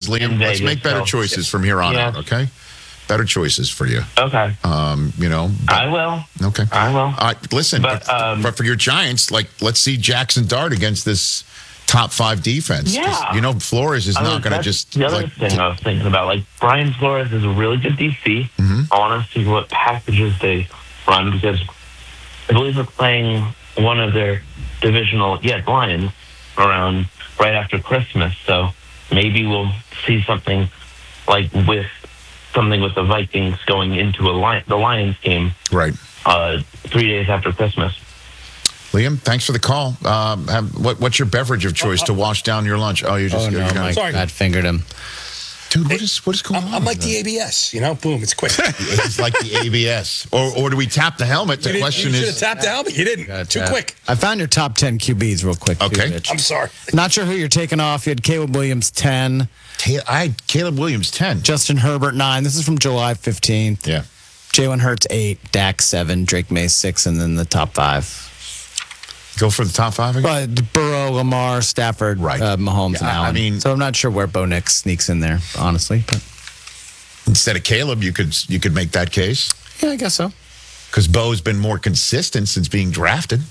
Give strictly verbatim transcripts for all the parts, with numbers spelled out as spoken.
Liam. Let's Vegas, make better so, choices from here on yeah. out, okay? Better choices for you. Okay. Um, you know. But, I will. Okay. I will. All right, listen, but, But, um, but for your Giants, like, let's see Jackson Dart against this top five defense. 'Cause, Yeah. You know, Flores is I not mean, going to that's just the other like. thing I was thinking about. Like Brian Flores is a really good D C. Mhm. I want to see what packages they run because I believe they're playing one of their divisional yeah Lions around right after Christmas. So maybe we'll see something like with something with the Vikings going into a Lion, the Lions game Right. uh, three days after Christmas. Liam, thanks for the call. Um, have, what, what's your beverage of choice to wash down your lunch? Oh, you just Oh, you no, got my Sorry. God fingered him. dude. What is what is going I'm, on? I'm like with the that? A B S, you know? Boom, it's quick. It's like the A B S, or or do we tap the helmet? The you question you should have is, tapped the helmet. You didn't. Got Too that. quick. I found your top ten Q Bs real quick. too, Okay. Rich. I'm sorry. Not sure who you're taking off. You had Caleb Williams ten, Ta- I had Caleb Williams ten. Justin Herbert nine. This is from July fifteenth. Yeah. Jalen Hurts eight, Dak seven, Drake May six, and then the top five. Go for the top five again. But Burrow, Lamar, Stafford, Right. uh, Mahomes, and Yeah, I Allen. mean- so I'm not sure where Bo Nix sneaks in there, honestly. But Instead of Caleb, you could you could make that case yeah, I guess so. because Bo's been more consistent since being drafted.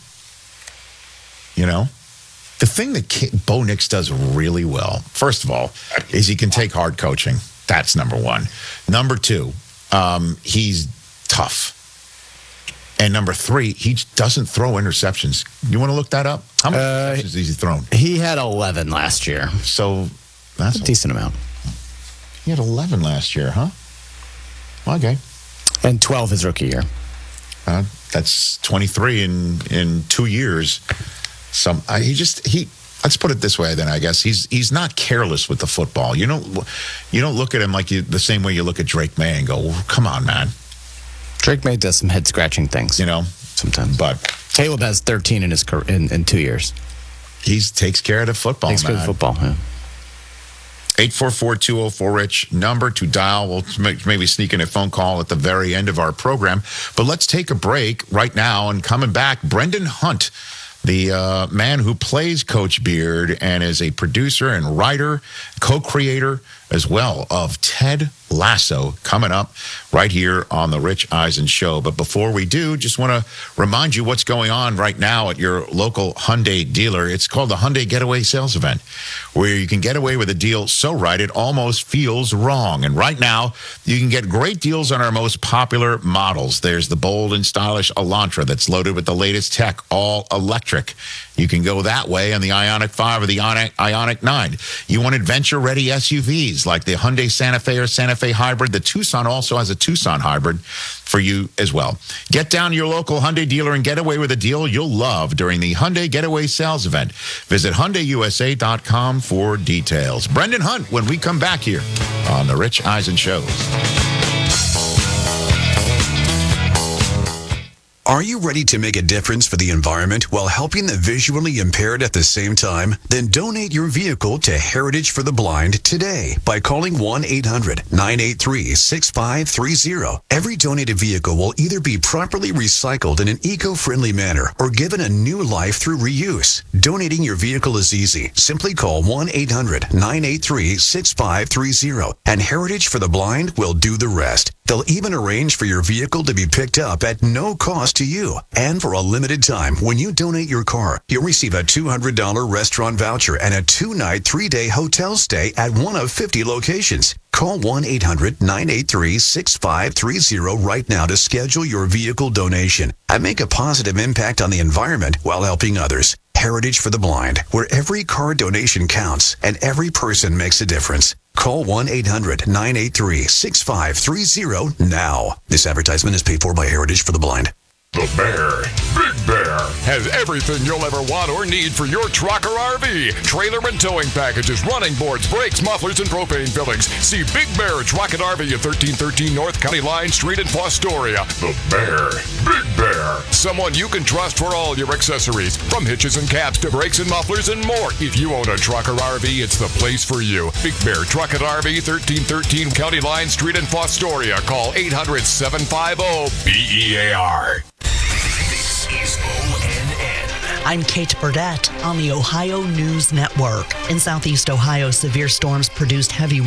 You know, the thing that K- Bo Nix does really well, first of all, is he can take hard coaching. That's number one. Number two, um, he's tough. And number three, he doesn't throw interceptions. You want to look that up? How many Uh, interceptions has he thrown? He had eleven last year. So that's A decent amount. he had eleven last year, huh? Okay. And twelve his rookie year. Uh, that's twenty-three in in two years. Some I, he just he. Let's put it this way, then I guess he's he's not careless with the football. You don't you don't look at him like you the same way you look at Drake May and go, well, "Come on, man," Drake May does some head scratching things you know. sometimes. But Caleb has thirteen in his career, in, in two years. he takes care of the football, Thanks for the man. football. Yeah. eight four four, two oh four, RICH, number to dial. We'll maybe sneak in a phone call at the very end of our program. But let's take a break right now. And coming back, Brendan Hunt, the uh, man who plays Coach Beard and is a producer and writer, co-creator as well of Ted Lasso, coming up right here on the Rich Eisen Show. But before we do, just want to remind you what's going on right now at your local Hyundai dealer. It's called the Hyundai Getaway Sales Event, where you can get away with a deal so right it almost feels wrong. And right now, you can get great deals on our most popular models. There's the bold and stylish Elantra that's loaded with the latest tech, all electric. You can go that way on the Ioniq five or the Ioniq, Ioniq nine. You want adventure-ready S U Vs like the Hyundai Santa Fe or Santa Fe Hybrid. The Tucson also has a Tucson Hybrid for you as well. Get down to your local Hyundai dealer and get away with a deal you'll love during the Hyundai Getaway Sales Event. Visit Hyundai U S A dot com for details. Brendan Hunt when we come back here on The Rich Eisen Show. Are you ready to make a difference for the environment while helping the visually impaired at the same time? Then donate your vehicle to Heritage for the Blind today by calling one eight hundred, nine eight three, six five three zero. Every donated vehicle will either be properly recycled in an eco-friendly manner or given a new life through reuse. Donating your vehicle is easy. Simply call one eight hundred, nine eight three, six five three zero and Heritage for the Blind will do the rest. They'll even arrange for your vehicle to be picked up at no cost to you. And for a limited time, when you donate your car, you'll receive a two hundred dollars restaurant voucher and a two-night, three-day hotel stay at one of fifty locations. Call one eight hundred, nine eight three, six five three zero right now to schedule your vehicle donation and make a positive impact on the environment while helping others. Heritage for the Blind, where every car donation counts and every person makes a difference. Call one eight hundred, nine eight three, six five three zero now. This advertisement is paid for by Heritage for the Blind. The Bear, Big Bear, has everything you'll ever want or need for your truck or R V. Trailer and towing packages, running boards, brakes, mufflers, and propane fillings. See Big Bear Truck and R V at thirteen thirteen North County Line Street in Fostoria. The Bear, Big Bear. Someone you can trust for all your accessories, from hitches and caps to brakes and mufflers and more. If you own a truck or R V, it's the place for you. Big Bear Truck and R V, thirteen thirteen County Line Street in Fostoria. Call eight hundred, seven five zero, B E A R. This is O N N. I'm Kate Burdett on the Ohio News Network. In southeast Ohio, severe storms produced heavy